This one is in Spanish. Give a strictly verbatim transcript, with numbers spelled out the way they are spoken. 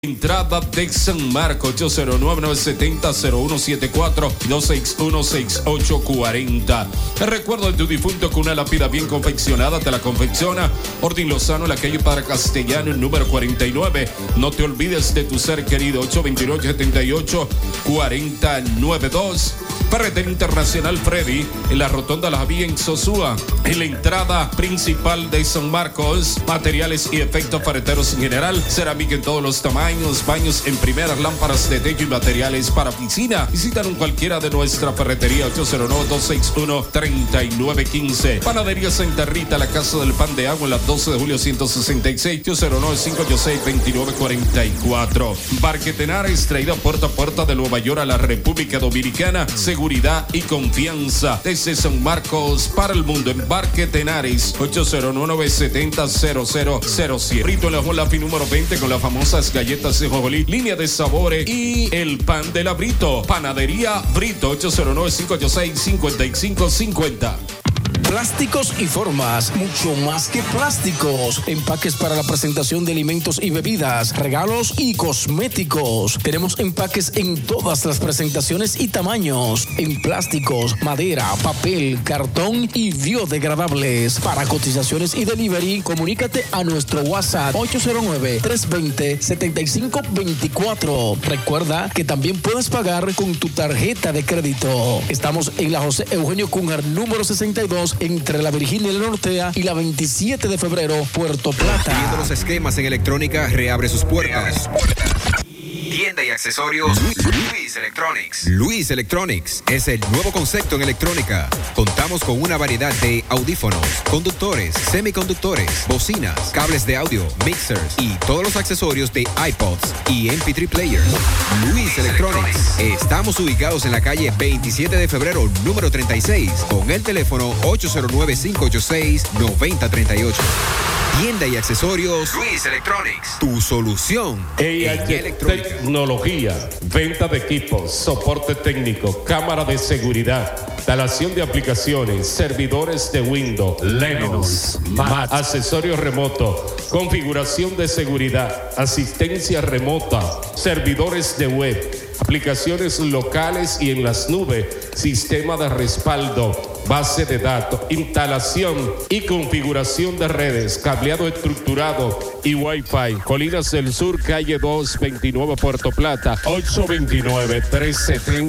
Entrada de San Marcos, ocho cero nueve, nueve siete cero, cero uno siete cuatro, dos seis uno, seis ocho cuatro cero. Te recuerdo de tu difunto con una lápida bien confeccionada, te la confecciona Ordin Lozano, en la calle Para Castellano, número cuarenta y nueve. No te olvides de tu ser querido, ocho dos nueve, siete ocho, cuatro cero nueve dos. Ferretería Internacional Freddy, en la Rotonda La Vía en Sosúa, en la entrada principal de San Marcos. Materiales y efectos ferreteros en general, cerámica en todos los tamaños, baños en primeras, lámparas de techo y materiales para piscina. Visítanos cualquiera de nuestra ferretería, ocho cero nueve, dos seis uno, tres nueve uno cinco. Panadería Santa Rita, la Casa del Pan de Agua, en la doce de julio ciento sesenta y seis, ocho cero nueve, cinco ocho seis, dos nueve cuatro cuatro. Barquetenares, traída puerta a puerta de Nueva York a la República Dominicana. Seguridad y confianza desde San Marcos para el mundo. En Barquetenares, ocho cero nueve, siete cero, cero cero cero siete. Rito en la Jolafi número veinte con las famosas galletas de Jojolí, línea de sabores y el pan de la Brito. Panadería Brito, ocho cero nueve, cinco ocho seis, cinco cinco cinco cero. Plásticos y formas, mucho más que plásticos. Empaques para la presentación de alimentos y bebidas, regalos y cosméticos. Tenemos empaques en todas las presentaciones y tamaños. En plásticos, madera, papel, cartón y biodegradables. Para cotizaciones y delivery, comunícate a nuestro WhatsApp ocho cero nueve, tres dos cero, siete cinco dos cuatro. Recuerda que también puedes pagar con tu tarjeta de crédito. Estamos en la José Eugenio Cungar, número sesenta y dos, entre la Virginia y la Nortea y la veintisiete de febrero, Puerto Plata. Viendo los esquemas en electrónica, reabre sus puertas. Tienda y accesorios Luis Electronics. Luis Electronics es el nuevo concepto en electrónica. Contamos con una variedad de audífonos, conductores, semiconductores, bocinas, cables de audio, mixers y todos los accesorios de iPods y M P tres players. Luis Electronics. Estamos ubicados en la calle veintisiete de febrero, número treinta y seis, con el teléfono ocho cero nueve, cinco ocho seis, nueve cero tres ocho. Tienda y accesorios Luis Electronics. Tu solución en electrónica. Tecnología, venta de equipos, soporte técnico, cámara de seguridad, instalación de aplicaciones, servidores de Windows, Linux, Mac, accesorios remotos, configuración de seguridad, asistencia remota, servidores de web, aplicaciones locales y en las nubes, sistema de respaldo, base de datos, instalación y configuración de redes, cableado estructurado y Wi-Fi. Colinas del Sur, calle dos veintinueve, Puerto Plata, ocho dos nueve, tres siete cero,